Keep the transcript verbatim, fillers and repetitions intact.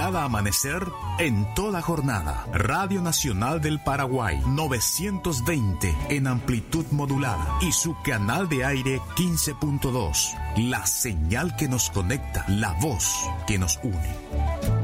cada amanecer, en toda jornada. Radio Nacional del Paraguay, novecientos veinte en amplitud modulada y su canal de aire quince punto dos. La señal que nos conecta, la voz que nos une.